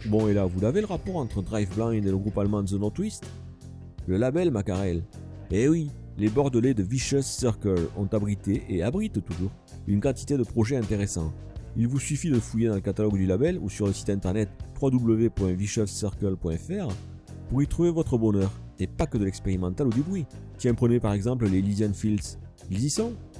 Bon, et là, vous l'avez le rapport entre Driveblind et le groupe allemand The Northwest? Le label Macarel. Eh oui, les Bordelais de Vicious Circle ont abrité, et abritent toujours, une quantité de projets intéressants. Il vous suffit de fouiller dans le catalogue du label ou sur le site internet www.viciouscircle.fr pour y trouver votre bonheur, et pas que de l'expérimental ou du bruit. Tiens, prenez par exemple les Elysian Fields. Ils y sont.